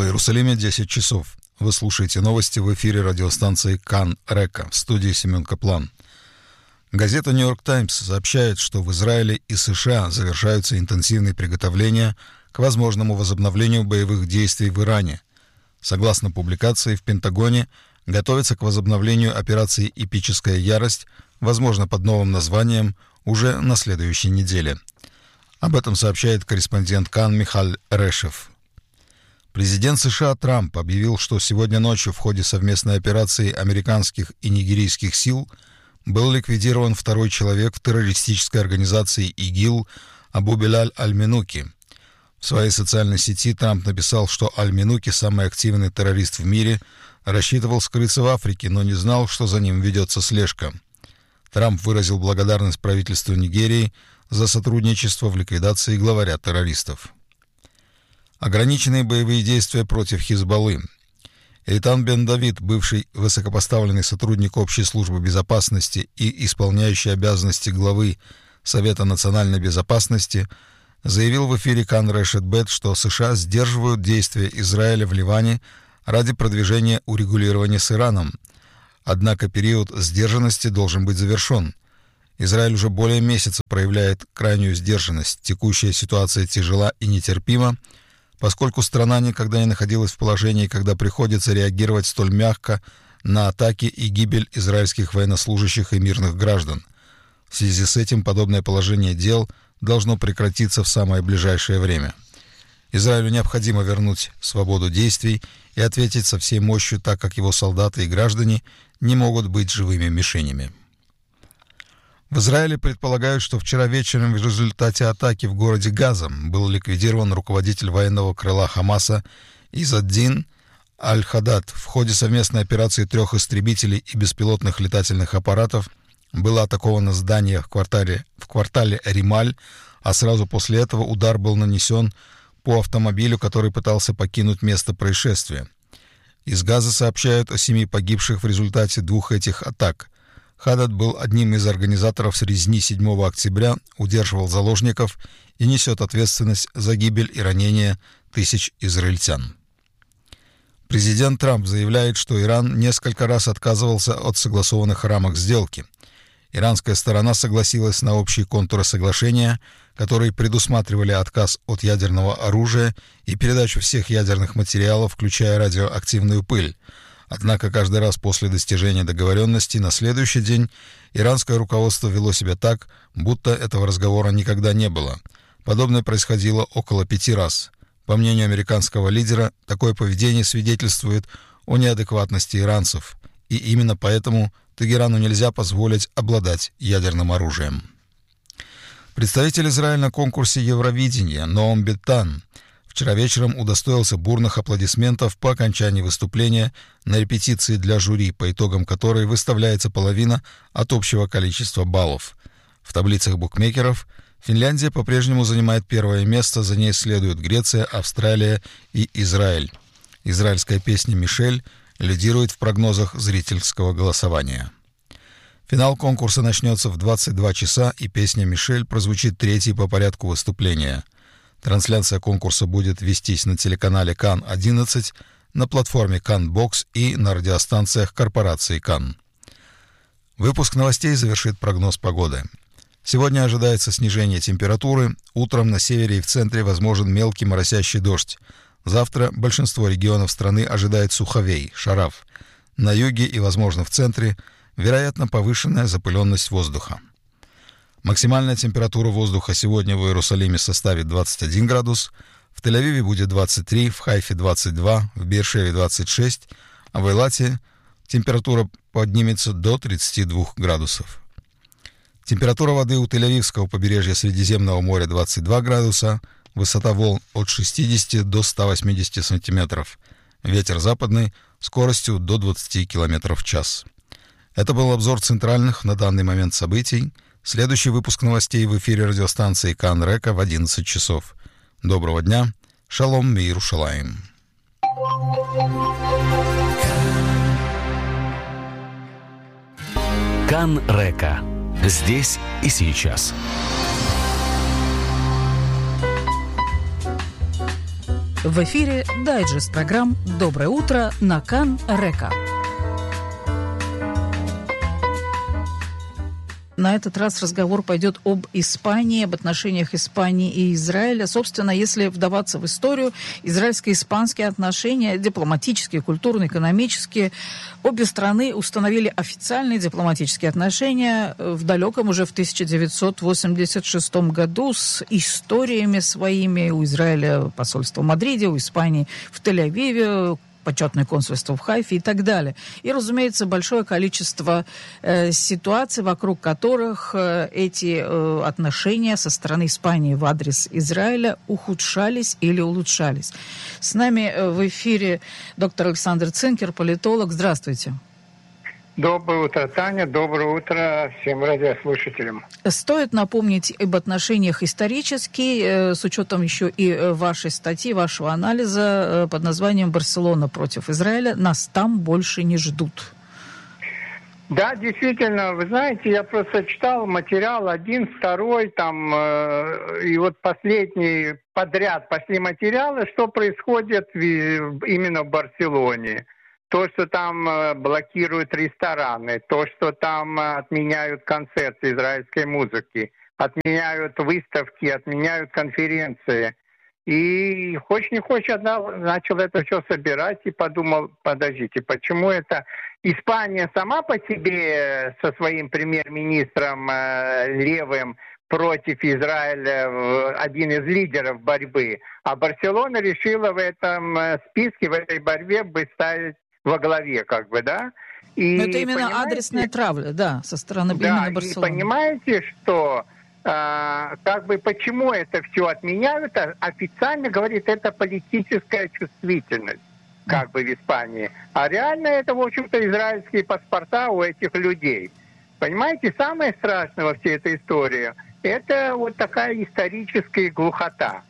В Иерусалиме 10 часов. Вы слушаете новости в эфире радиостанции Кан Река. В студии Семен Каплан. Газета «Нью-Йорк Таймс» сообщает, что в Израиле и США завершаются интенсивные приготовления к возможному возобновлению боевых действий в Иране. Согласно публикации, в Пентагоне готовится к возобновлению операции «Эпическая ярость», возможно, под новым названием, уже на следующей неделе. Об этом сообщает корреспондент Кан Михаль Решев. Президент США Трамп объявил, что сегодня ночью в ходе совместной операции американских и нигерийских сил был ликвидирован второй человек в террористической организации ИГИЛ Абу Белаль Аль-Минуки. В своей социальной сети Трамп написал, что Аль-Минуки, самый активный террорист в мире, рассчитывал скрыться в Африке, но не знал, что за ним ведется слежка. Трамп выразил благодарность правительству Нигерии за сотрудничество в ликвидации главаря террористов. Ограниченные боевые действия против Хизбаллы. Эйтан Бен-Давид, бывший высокопоставленный сотрудник Общей службы безопасности и исполняющий обязанности главы Совета национальной безопасности, заявил в эфире Кан Решет Бет, что США сдерживают действия Израиля в Ливане ради продвижения урегулирования с Ираном. Однако период сдержанности должен быть завершен. Израиль уже более месяца проявляет крайнюю сдержанность. Текущая ситуация тяжела и нетерпима, поскольку страна никогда не находилась в положении, когда приходится реагировать столь мягко на атаки и гибель израильских военнослужащих и мирных граждан. В связи с этим подобное положение дел должно прекратиться в самое ближайшее время. Израилю необходимо вернуть свободу действий и ответить со всей мощью, так как его солдаты и граждане не могут быть живыми мишенями. В Израиле предполагают, что вчера вечером в результате атаки в городе Газа был ликвидирован руководитель военного крыла Хамаса Иззаддин Аль-Хадад. В ходе совместной операции 3 истребителей и беспилотных летательных аппаратов было атаковано здание в квартале Рималь, а сразу после этого удар был нанесен по автомобилю, который пытался покинуть место происшествия. Из Газа сообщают о 7 погибших в результате 2 этих атак. Хадад был одним из организаторов резни 7 октября, удерживал заложников и несет ответственность за гибель и ранение тысяч израильтян. Президент Трамп заявляет, что Иран несколько раз отказывался от согласованных рамок сделки. Иранская сторона согласилась на общие контуры соглашения, которые предусматривали отказ от ядерного оружия и передачу всех ядерных материалов, включая радиоактивную пыль. Однако каждый раз после достижения договоренности на следующий день иранское руководство вело себя так, будто этого разговора никогда не было. Подобное происходило около 5 раз. По мнению американского лидера, такое поведение свидетельствует о неадекватности иранцев, и именно поэтому Тегерану нельзя позволить обладать ядерным оружием. Представитель Израиля на конкурсе Евровидения Ноам Беттан вчера вечером удостоился бурных аплодисментов по окончании выступления на репетиции для жюри, по итогам которой выставляется половина от общего количества баллов. В таблицах букмекеров Финляндия по-прежнему занимает первое место, за ней следуют Греция, Австралия и Израиль. Израильская песня «Мишель» лидирует в прогнозах зрительского голосования. Финал конкурса начнется в 22 часа, и песня «Мишель» прозвучит 3-й по порядку выступления. Трансляция конкурса будет вестись на телеканале Кан-11, на платформе Кан-Бокс и на радиостанциях корпорации Кан. Выпуск новостей завершит прогноз погоды. Сегодня ожидается снижение температуры. Утром на севере и в центре возможен мелкий моросящий дождь. Завтра большинство регионов страны ожидает суховей, шарав. На юге и, возможно, в центре вероятно повышенная запыленность воздуха. Максимальная температура воздуха сегодня в Иерусалиме составит 21 градус, в Тель-Авиве будет 23, в Хайфе 22, в Беэр-Шеве 26, а в Эйлате температура поднимется до 32 градусов. Температура воды у Тель-Авивского побережья Средиземного моря 22 градуса, высота волн от 60 до 180 сантиметров, ветер западный скоростью до 20 км в час. Это был обзор центральных на данный момент событий. Следующий выпуск новостей в эфире радиостанции Кан Река в 11 часов. Доброго дня. Шалом Иерушалаим. Кан Река. Здесь и сейчас. В эфире дайджест программ «Доброе утро» на Кан Река. На этот раз разговор пойдет об Испании, об отношениях Испании и Израиля. Собственно, если вдаваться в историю, израильско-испанские отношения, дипломатические, культурные, экономические, обе страны установили официальные дипломатические отношения в далеком уже в 1986 году с историями своими. У Израиля посольство в Мадриде, у Испании в Тель-Авиве, почетное консульство в Хайфе и так далее. И, разумеется, большое количество ситуаций, вокруг которых эти отношения со стороны Испании в адрес Израиля ухудшались или улучшались. С нами в эфире доктор Александр Цинкер, политолог. Здравствуйте. Доброе утро, Таня. Доброе утро всем радиослушателям. Стоит напомнить об отношениях исторически, с учетом еще и вашей статьи, вашего анализа под названием «Барселона против Израиля. Нас там больше не ждут». Да, действительно, вы знаете, я просто читал материал 1, 2, и вот последний подряд пошли материалы, что происходит именно в Барселоне. То, что там блокируют рестораны, то, что там отменяют концерты израильской музыки, отменяют выставки, отменяют конференции. И хочешь не хочешь, начал это все собирать и подумал, подождите, почему это Испания сама по себе со своим премьер-министром левым против Израиля один из лидеров борьбы, а Барселона решила в этом списке, в этой борьбе бы ставить во главе, да? И но это именно адресная травля, да, со стороны именно Барселоны. И понимаете, что почему это все отменяют, официально говорит, это политическая чувствительность, в Испании. А реально это, в общем-то, израильские паспорта у этих людей. Понимаете, самое страшное во всей этой истории, это вот такая историческая глухота.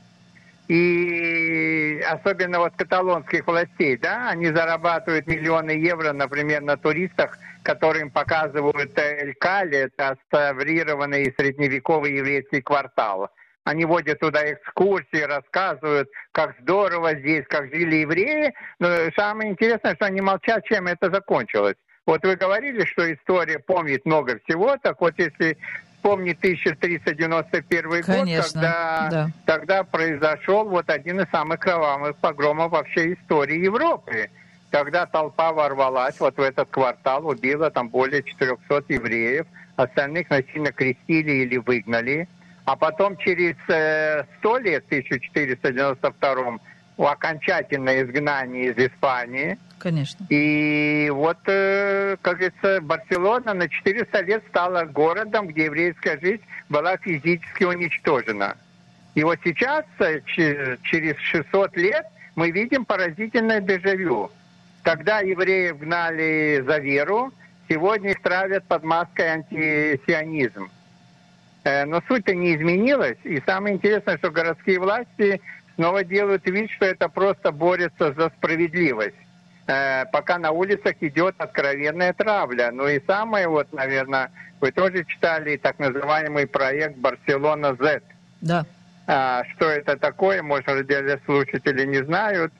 И особенно каталонских властей, они зарабатывают миллионы евро, например, на туристах, которым показывают Эль-Кали, это отставрированный средневековый еврейский квартал. Они водят туда экскурсии, рассказывают, как здорово здесь, как жили евреи. Но самое интересное, что они молчат, чем это закончилось. Вот вы говорили, что история помнит много всего, так вот если вспомнить 1391 Конечно, год, тогда произошел один из самых кровавых погромов во всей истории Европы. Когда толпа ворвалась в этот квартал, убила там более 400 евреев, остальных насильно крестили или выгнали. А потом через 100 лет, в 1492 окончательное изгнание из Испании. Конечно. И как говорится, Барселона на 400 лет стала городом, где еврейская жизнь была физически уничтожена. И вот сейчас, через 600 лет, мы видим поразительное дежавю. Тогда евреев гнали за веру, сегодня их травят под маской антисионизм. Но суть-то не изменилась. И самое интересное, что городские власти снова делают вид, что это просто борются за справедливость. Пока на улицах идет откровенная травля. Ну и самое, наверное, вы тоже читали так называемый проект «Барселона Z». Да. Что это такое, может, радиослушатели не знают.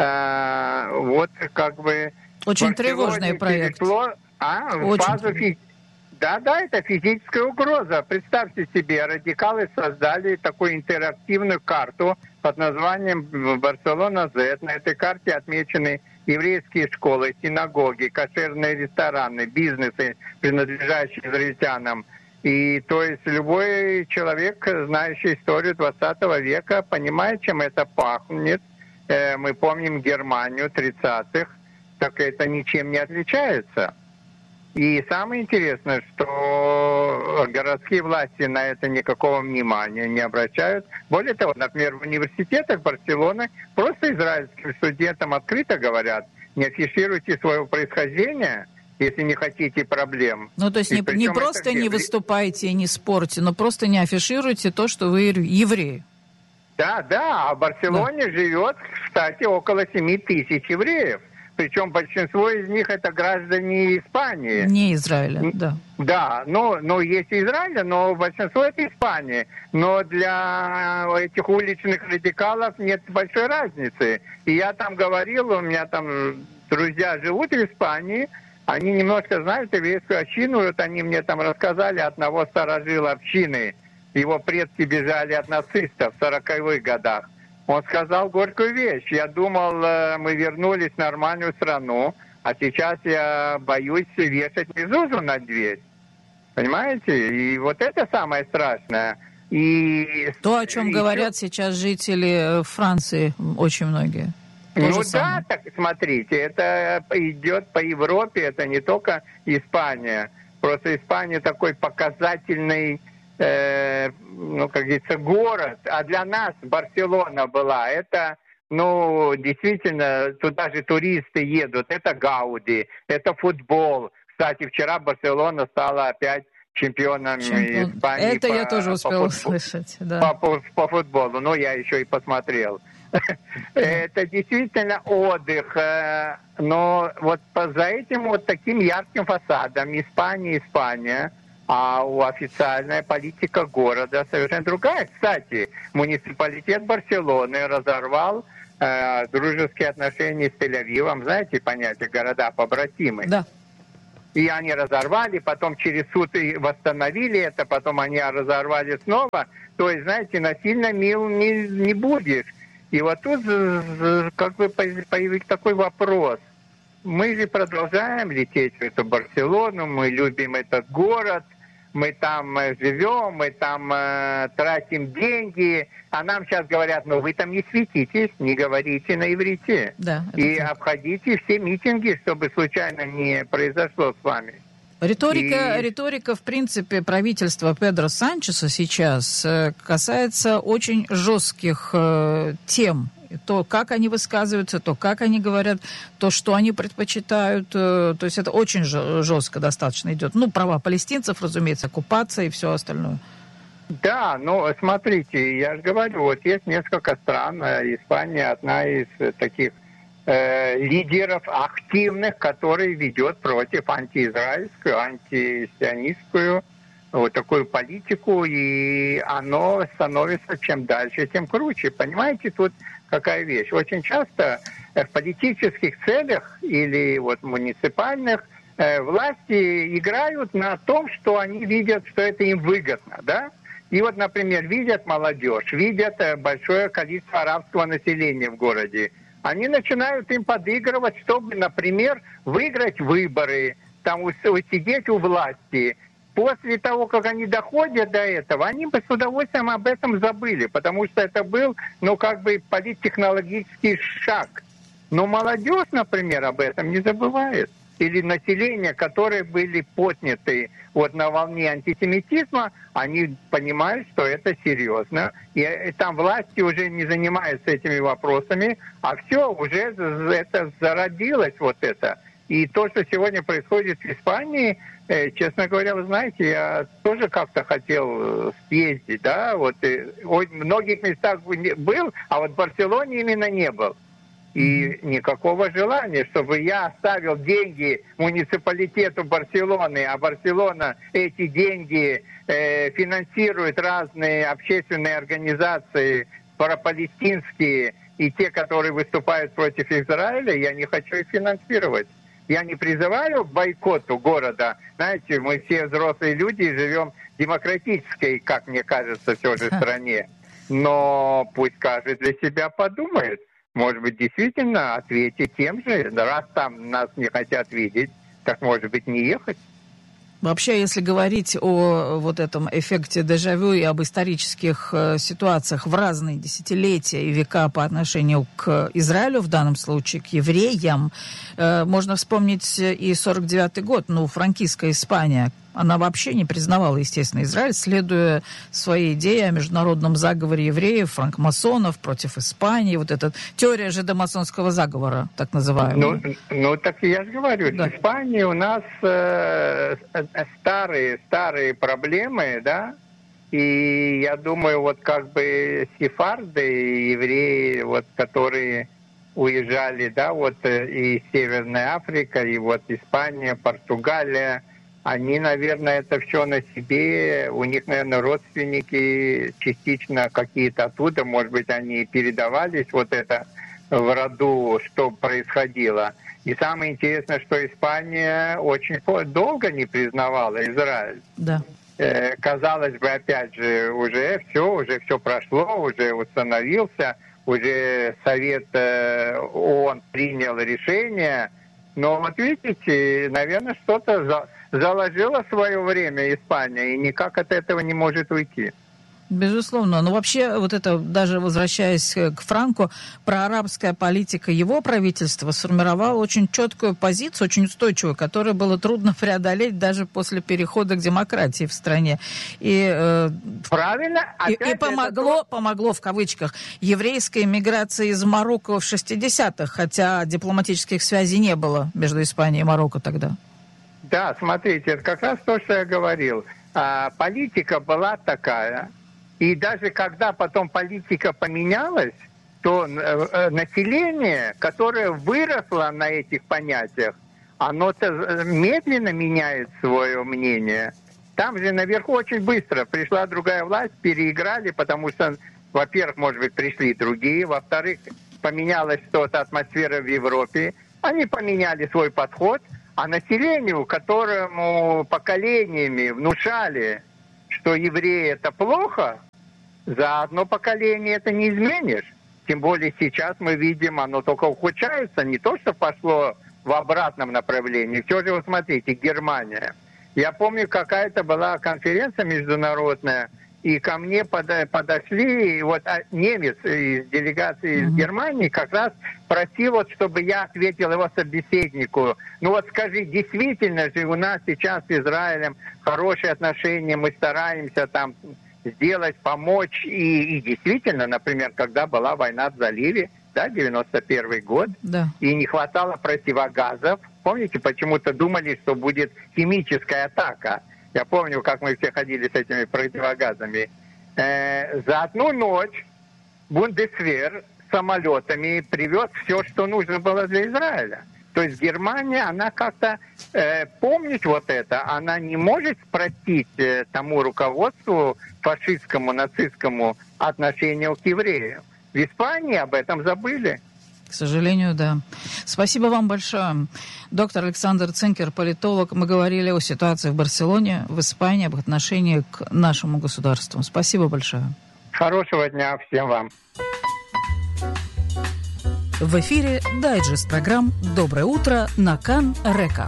Очень тревожный проект. Очень. Да, это физическая угроза. Представьте себе, радикалы создали такую интерактивную карту под названием «Барселона Z». На этой карте отмечены еврейские школы, синагоги, кошерные рестораны, бизнесы, принадлежащие израильтянам. И то есть любой человек, знающий историю 20 века, понимает, чем это пахнет. Мы помним Германию 30-х, так это ничем не отличается. И самое интересное, что городские власти на это никакого внимания не обращают. Более того, например, в университетах Барселоны просто израильским студентам открыто говорят: не афишируйте свое происхождение, если не хотите проблем. Ну, то есть не просто не выступайте, не спорьте, но просто не афишируйте то, что вы евреи. Да, а в Барселоне живет, кстати, около 7 тысяч евреев. причем большинство из них это граждане Испании. Не Израиля, да. Да, но есть Израиль, но большинство это Испания. Но для этих уличных радикалов нет большой разницы. И я там говорил, у меня там друзья живут в Испании, они немножко знают еврейскую общину, вот они мне там рассказали одного старожила общины. Его предки бежали от нацистов в 40-х годах. Он сказал горькую вещь. Я думал, мы вернулись в нормальную страну, а сейчас я боюсь вешать мезузу на дверь. Понимаете? И вот это самое страшное. И то, о чем говорят сейчас жители Франции, очень многие. Ну да, так смотрите, это идет по Европе, это не только Испания. Просто Испания такой показательный, как говорится, город. А для нас Барселона была. Это, действительно, туда же туристы едут. Это Гауди, это футбол. Кстати, вчера Барселона стала опять чемпионом Испании. Это я тоже успел услышать, да. По футболу, но я еще и посмотрел. Это действительно отдых, но вот за этим вот таким ярким фасадом Испания, а официальная политика города совершенно другая. Кстати, муниципалитет Барселоны разорвал дружеские отношения с Тель-Авивом, знаете понятие города-побратимы? Да. И они разорвали, потом через суд и восстановили это, потом они разорвали снова. То есть, знаете, насильно мил не будешь. И вот тут как бы появился такой вопрос. Мы же продолжаем лететь в эту Барселону, мы любим этот город, мы там живем, мы там тратим деньги, а нам сейчас говорят, вы там не светитесь, не говорите на иврите. Да, и обходите все митинги, чтобы случайно не произошло с вами. Риторика, в принципе, правительства Педро Санчеса сейчас касается очень жестких тем. То, как они высказываются, то, как они говорят, то, что они предпочитают. То есть это очень жестко достаточно идет. Права палестинцев, разумеется, оккупация и все остальное. Да, смотрите, я же говорю, вот есть несколько стран, Испания одна из таких лидеров активных, которые ведет против антиизраильскую, антисионистскую вот такую политику, и оно становится чем дальше, тем круче. Понимаете, тут какая вещь. Очень часто в политических целях или вот муниципальных власти играют на том, что они видят, что это им выгодно, да? И вот, например, видят молодежь, видят большое количество арабского населения в городе. Они начинают им подыгрывать, чтобы, например, выиграть выборы, там усидеть у власти. После того, как они доходят до этого, они бы с удовольствием об этом забыли, потому что это был, политтехнологический шаг. Но молодежь, например, об этом не забывает. Или население, которые были подняты на волне антисемитизма, они понимают, что это серьезно. И там власти уже не занимаются этими вопросами, а все, уже это зародилось это. И то, что сегодня происходит в Испании, честно говоря, вы знаете, я тоже как-то хотел съездить, да, в многих местах был, а в Барселоне именно не был. И никакого желания, чтобы я оставил деньги муниципалитету Барселоны, а Барселона эти деньги финансирует разные общественные организации пропалестинские и те, которые выступают против Израиля, я не хочу их финансировать. Я не призываю к бойкоту города. Знаете, мы все взрослые люди и живем в демократической, как мне кажется, все же стране. Но пусть каждый для себя подумает. Может быть, действительно ответить тем же, раз там нас не хотят видеть, так может быть не ехать. Вообще, если говорить о этом эффекте дежавю и об исторических ситуациях в разные десятилетия и века по отношению к Израилю, в данном случае к евреям, можно вспомнить и 49-й год, франкистская Испания. Она вообще не признавала, естественно, Израиль, следуя своей идее о международном заговоре евреев, франкмасонов против Испании. Вот эта теория жидомасонского заговора, так называемая. Так я же говорю, да. В Испании у нас старые проблемы, да, и я думаю, сефарды, евреи, которые уезжали, да, вот и Северная Африка, и вот Испания, Португалия, они, наверное, это все на себе, у них, наверное, родственники частично какие-то оттуда, может быть, они передавались, вот это в роду, что происходило. И самое интересное, что Испания очень долго не признавала Израиль. Да. Казалось бы, опять же, уже все прошло, уже установился, уже Совет ООН принял решение. Но вот видите, наверное, что-то заложила в свое время Испания и никак от этого не может уйти. Безусловно. Но вообще, вот это, даже возвращаясь к Франко, проарабская политика его правительства сформировала очень четкую позицию, очень устойчивую, которую было трудно преодолеть даже после перехода к демократии в стране. Правильно. И помогло, в кавычках, еврейской миграции из Марокко в 60-х, хотя дипломатических связей не было между Испанией и Марокко тогда. Да, смотрите, это как раз то, что я говорил. Политика была такая. И даже когда потом политика поменялась, то население, которое выросло на этих понятиях, оно-то медленно меняет свое мнение. Там же наверху очень быстро пришла другая власть, переиграли, потому что, во-первых, может быть, пришли другие, во-вторых, поменялась что-то, атмосфера в Европе, они поменяли свой подход, а населению, которому поколениями внушали, что евреи это плохо, за одно поколение это не изменишь. Тем более сейчас мы видим, оно только ухудшается, не то, что пошло в обратном направлении. Все же, вот смотрите, Германия. Я помню, какая-то была конференция международная, и ко мне подошли, и вот немец из делегации из Германии как раз просил, вот, чтобы я ответил его собеседнику. Ну вот скажи, действительно же у нас сейчас с Израилем хорошие отношения, мы стараемся там сделать, помочь. И действительно, например, когда была война в заливе, да, 91 год, да, и не хватало противогазов, помните, почему-то думали, что будет химическая атака. Я помню, как мы все ходили с этими противогазами. За одну ночь Бундесвер самолетами привез все, что нужно было для Израиля. То есть Германия, она как-то помнит вот это, она не может простить тому руководству фашистскому, нацистскому отношению к евреям. В Испании об этом забыли. К сожалению, да. Спасибо вам большое. Доктор Александр Цинкер, политолог. Мы говорили о ситуации в Барселоне, в Испании, об отношении к нашему государству. Спасибо большое. Хорошего дня всем вам. В эфире дайджест программ «Доброе утро» на Кан Река.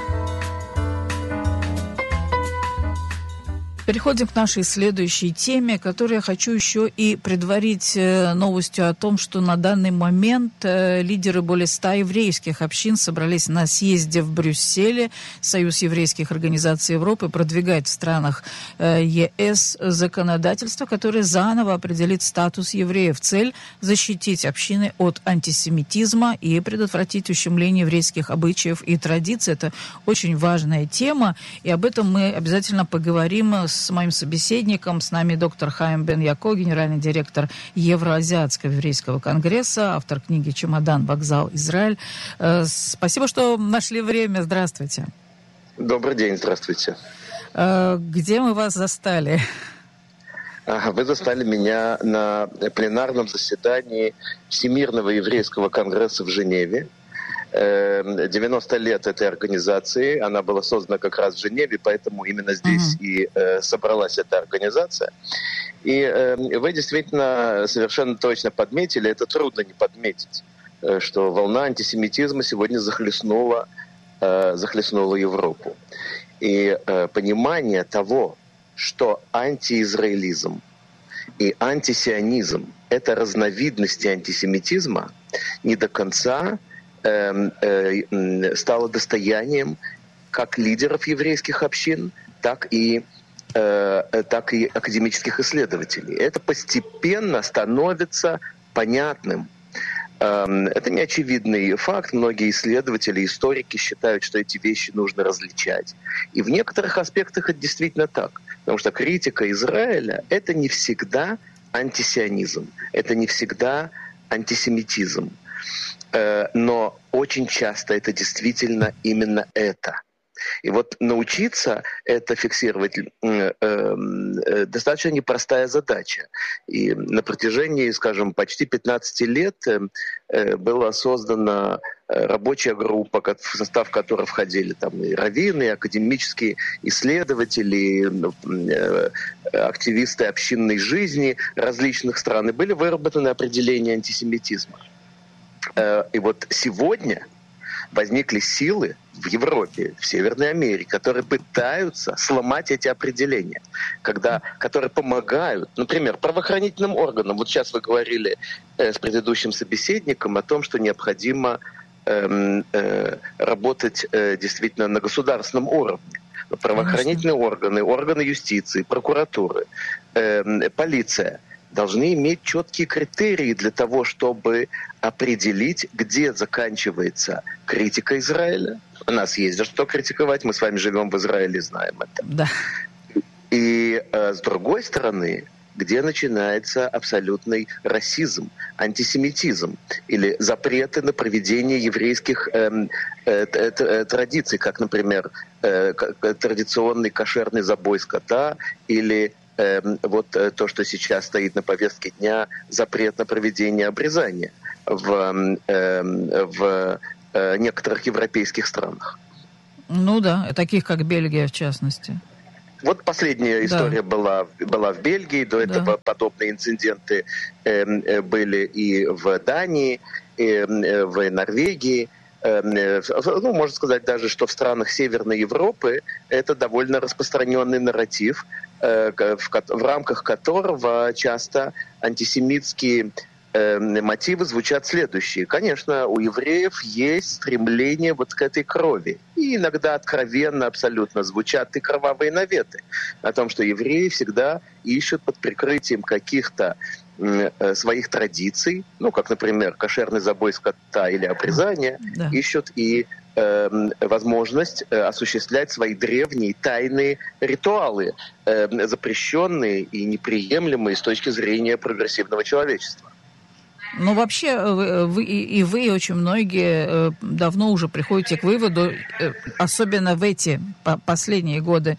Переходим к нашей следующей теме, которую я хочу еще и предварить новостью о том, что на данный момент лидеры более 100 еврейских общин собрались на съезде в Брюсселе. Союз еврейских организаций Европы продвигает в странах ЕС законодательство, которое заново определит статус евреев. Цель – защитить общины от антисемитизма и предотвратить ущемление еврейских обычаев и традиций. Это очень важная тема, и об этом мы обязательно поговорим с моим собеседником. С нами доктор Хаим Бен Яко, генеральный директор Евроазиатского еврейского конгресса, автор книги «Чемодан, вокзал, Израиль». Спасибо, что нашли время. Здравствуйте. Добрый день, здравствуйте. Где мы вас застали? Вы застали меня на пленарном заседании Всемирного еврейского конгресса в Женеве. 90 лет этой организации, она была создана как раз в Женеве, поэтому именно здесь и собралась эта организация. И вы действительно совершенно точно подметили, это трудно не подметить, что волна антисемитизма сегодня захлестнула Европу. И понимание того, что антиизраилизм и антисионизм — это разновидности антисемитизма, не до конца стало достоянием как лидеров еврейских общин, так и академических исследователей. Это постепенно становится понятным. Это не очевидный факт. Многие исследователи, историки считают, что эти вещи нужно различать. И в некоторых аспектах это действительно так. Потому что критика Израиля — это не всегда антисионизм, это не всегда антисемитизм. Но очень часто это действительно именно это. И вот научиться это фиксировать достаточно непростая задача. И на протяжении, скажем, почти 15 лет была создана рабочая группа, в состав которой входили там и раввины, и академические исследователи, активисты общинной жизни различных стран. И были выработаны определения антисемитизма. И вот сегодня возникли силы в Европе, в Северной Америке, которые пытаются сломать эти определения, которые помогают, например, правоохранительным органам. Вот сейчас вы говорили с предыдущим собеседником о том, что необходимо работать действительно на государственном уровне. Правоохранительные органы, органы юстиции, прокуратуры, полиция должны иметь четкие критерии для того, чтобы определить, где заканчивается критика Израиля. У нас есть за что критиковать, мы с вами живем в Израиле, знаем это. Да. И с другой стороны, где начинается абсолютный расизм, антисемитизм или запреты на проведение еврейских традиций, как, например, традиционный кошерный забой скота или вот то, что сейчас стоит на повестке дня, запрет на проведение обрезания в некоторых европейских странах. Ну да, таких как Бельгия в частности. Вот последняя история была в Бельгии, до этого подобные инциденты были и в Дании, и в Норвегии. Ну, можно сказать даже, что в странах Северной Европы это довольно распространенный нарратив, в рамках которого часто антисемитские мотивы звучат следующие. Конечно, у евреев есть стремление вот к этой крови. И иногда откровенно абсолютно звучат и кровавые наветы о том, что евреи всегда ищут под прикрытием каких-то своих традиций, ну, как, например, кошерный забой скота или обрезание, ищут и возможность осуществлять свои древние тайные ритуалы, запрещенные и неприемлемые с точки зрения прогрессивного человечества. Ну, вообще, вы и очень многие давно уже приходите к выводу, особенно в эти последние годы,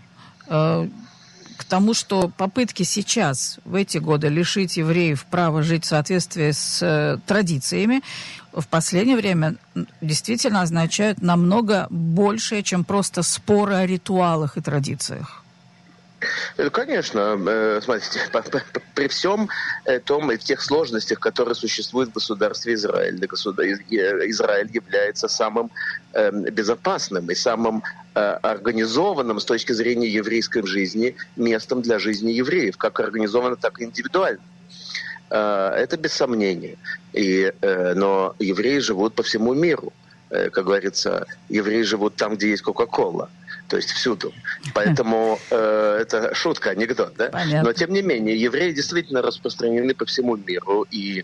к тому, что попытки сейчас, в эти годы, лишить евреев права жить в соответствии с традициями, в последнее время действительно означают намного большее, чем просто споры о ритуалах и традициях. Конечно, смотрите, при всем том и тех сложностях, которые существуют в государстве Израиль, Израиль является самым безопасным и самым организованным с точки зрения еврейской жизни местом для жизни евреев, как организованно, так и индивидуально. Это без сомнения. Но евреи живут по всему миру. Как говорится, евреи живут там, где есть Кока-Кола. То есть всюду. Поэтому это шутка, анекдот, да? Понятно. Но тем не менее, евреи действительно распространены по всему миру, и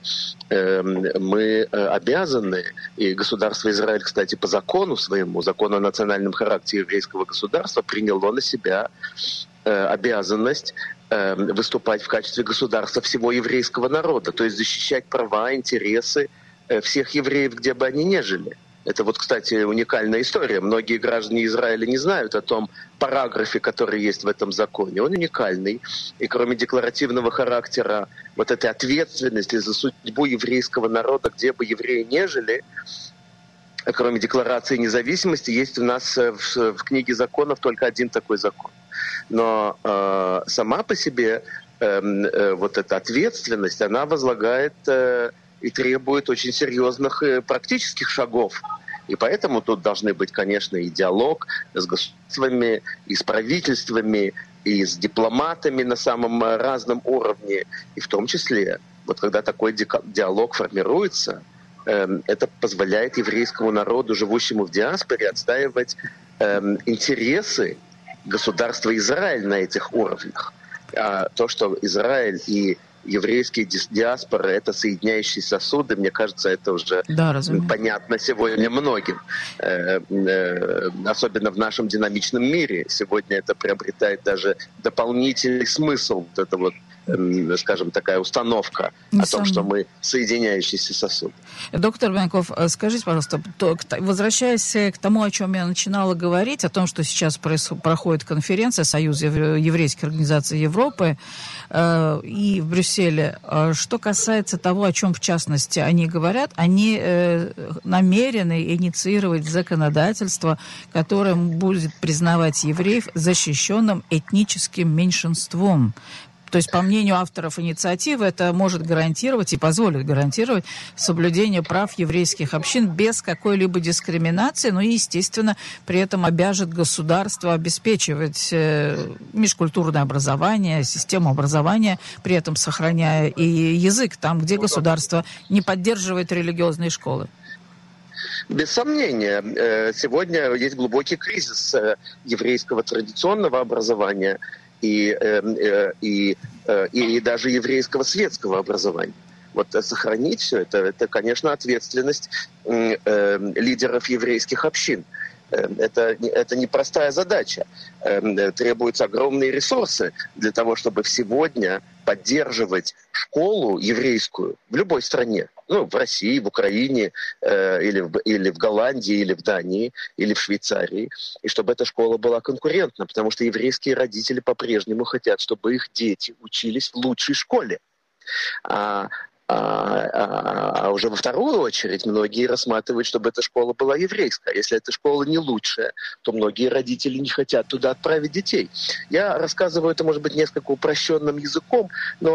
мы обязаны, и государство Израиль, кстати, по закону своему, закону о национальном характере еврейского государства, приняло на себя обязанность выступать в качестве государства всего еврейского народа, то есть защищать права, интересы всех евреев, где бы они ни жили. Это вот, кстати, уникальная история. Многие граждане Израиля не знают о том параграфе, который есть в этом законе. Он уникальный. И кроме декларативного характера вот этой ответственности за судьбу еврейского народа, где бы евреи ни жили, кроме декларации независимости, есть у нас в книге законов только один такой закон. Но сама по себе вот эта ответственность, она возлагает и требует очень серьезных практических шагов. И поэтому тут должны быть, конечно, и диалог с государствами, и с правительствами, и с дипломатами на самом разном уровне. И в том числе, вот когда такой диалог формируется, это позволяет еврейскому народу, живущему в диаспоре, отстаивать интересы государства Израиль на этих уровнях. А то, что Израиль и еврейские диаспоры — это соединяющие сосуды, мне кажется, это уже понятно сегодня многим. Особенно в нашем динамичном мире. Сегодня это приобретает даже дополнительный смысл, вот это вот скажем, такая установка о том, что мы соединяющийся сосуд. Доктор Ваньков, скажите, пожалуйста, возвращаясь к тому, о чем я начинала говорить, о том, что сейчас проходит конференция Союза еврейских организаций Европы и в Брюсселе, что касается того, о чем в частности они говорят, они намерены инициировать законодательство, которое будет признавать евреев защищенным этническим меньшинством. То есть, по мнению авторов инициативы, это может гарантировать и позволит гарантировать соблюдение прав еврейских общин без какой-либо дискриминации, но и, естественно, при этом обяжет государство обеспечивать межкультурное образование, систему образования, при этом сохраняя и язык там, где государство не поддерживает религиозные школы. Без сомнения, сегодня есть глубокий кризис еврейского традиционного образования и даже еврейского светского образования. Вот сохранить все это, конечно, ответственность лидеров еврейских общин. Это непростая задача. Требуются огромные ресурсы для того, чтобы сегодня поддерживать школу еврейскую в любой стране. Ну, в России, в Украине, или в Голландии, или в Дании, или в Швейцарии. И чтобы эта школа была конкурентна, потому что еврейские родители по-прежнему хотят, чтобы их дети учились в лучшей школе. А уже во вторую очередь многие рассматривают, чтобы эта школа была еврейская. Если эта школа не лучшая, то многие родители не хотят туда отправить детей. Я рассказываю это, может быть, несколько упрощенным языком, но